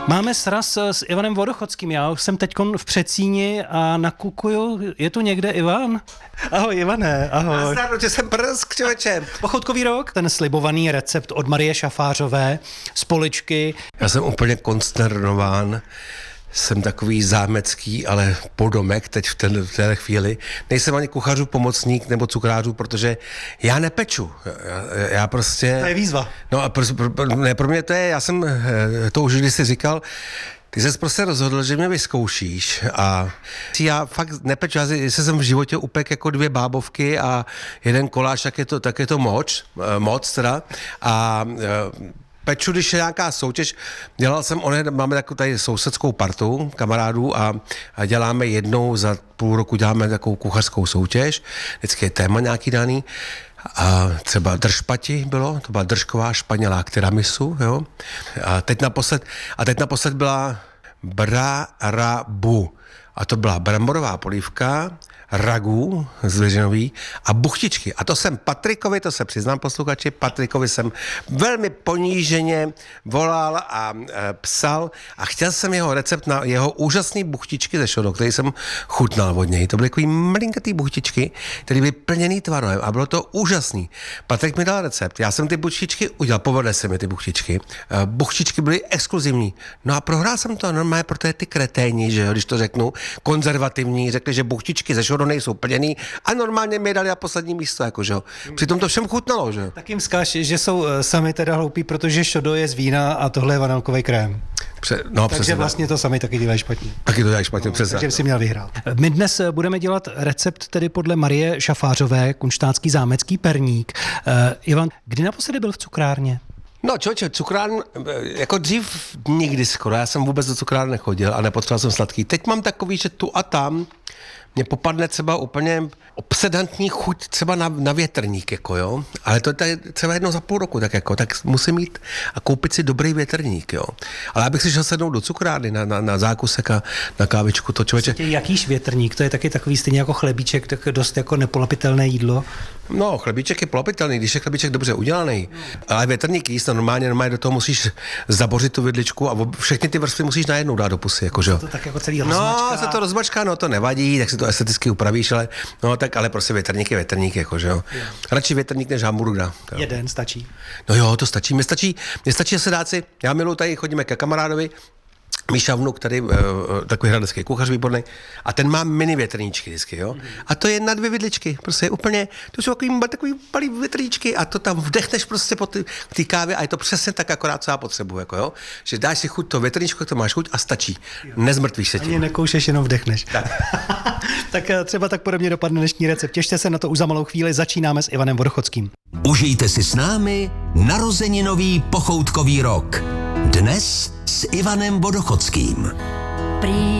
Máme sraz s Ivanem Vodochodským. Já už jsem teďkon v předsíni a nakukuju. Je tu někde Ivan? Ahoj Ivane, ahoj. Nazdar, že jsem prsk, člověče. Pochoutkový rok, ten slibovaný recept od Marie Šafářové z Poličky. Já jsem úplně konsternován. Jsem takový zámecký, ale podomek teď v téhle chvíli. Nejsem ani kuchařů pomocník nebo cukrářů, protože já nepeču. Já prostě... To je výzva. No a pro mě to je, já jsem to už kdysi říkal, ty jsi prostě rozhodl, že mě vyzkoušíš a já fakt nepeču, jestli jsem v životě upek jako 2 bábovky a 1 koláč, tak je to moc teda a peču, když je nějaká soutěž. Dělal jsem, máme takovou tady sousedskou partu kamarádů a děláme jednou za půl roku děláme takovou kuchařskou soutěž. Vždycky je téma nějaký daný. A třeba držpati bylo, to byla držková španělá tiramisu, jo. A teď naposled byla brarabu. A to byla bramborová polívka, ragu z Věřinový a buchtičky. A to jsem Patrikovi, to se přiznám posluchači, Patrikovi jsem velmi poníženě volal a psal a chtěl jsem jeho recept na jeho úžasný buchtičky ze šodo, který jsem chutnal od něj. To byly takový malinkatý buchtičky, které byly plněný tvarem a bylo to úžasný. Patrik mi dal recept, já jsem ty buchtičky udělal, povedly se mi ty buchtičky. Buchtičky byly exkluzivní. No a prohrál jsem to normálně, protože ty kreténi, že jo, když to řeknu, konzervativní, řekli, že buchtičky ze šodo nejsou plněný a normálně mi dali na poslední místo, jako, že jo. Přitom to všem chutnalo, že? Tak jim vzkaž, že jsou sami teda hloupí, protože šodo je z vína a tohle je vanilkový krém. Takže vlastně to sami taky dělají špatně. Taky to dělají špatně, přesně. Takže si měl vyhrát. My dnes budeme dělat recept tedy podle Marie Šafářové, kunštátský zámecký perník. Ivan, kdy naposledy byl v cukrárně? No člověče, cukrárn, jako dřív nikdy skoro, já jsem vůbec do cukrárny nechodil a nepotřeboval jsem sladký. Teď mám takový, že tu a tam mě popadne třeba úplně obsedantní chuť třeba na větrník, jako jo, ale to je třeba jednou za půl roku, tak musím jít a koupit si dobrý větrník, jo. Ale abych si šel sednout do cukrárny na zákusek a na kávičku, to člověče. Jakýž větrník? To je taky takový stejně jako chlebíček, tak dost jako nepolapitelné jídlo. No, chlebíček je polapitelný, když je chlebíček dobře udělaný. Ale větrník jíst, normálně do toho musíš zabořit tu vidličku a všechny ty vrstvy musíš najednou dát do pusy, jakože. To tak jako celý rozmačká. No, se to rozmačká, no to nevadí, tak si to esteticky upravíš, ale no tak ale prostě větrník je větrník, jakože jo. Radši větrník než hamburgera. Jeden stačí. No jo, to stačí. Mně stačí sedáci. Já miluji, tady chodíme ke kamarádovi, Míša vnuk, tady takový hradecký kuchař výborný, a ten má mini větrníčky vždycky, jo. A to je na 2 vidličky, prostě úplně, to jsou takový malý větrníčky a to tam vdechneš prostě po té kávě a je to přesně tak akorát, co já potřebuji, jako jo. Že dáš si chuť to větrníčko, to máš chuť a stačí. Nezmrtvíš se tím. Ani nekoušeš, jenom vdechneš. Tak. Tak třeba tak podobně dopadne dnešní recept. Těšte se na to, už za malou chvíli začínáme s Ivanem Vodochodským. Užijte si s námi narozeninový pochoutkový rok. Dnes s Ivanem Vodochodským.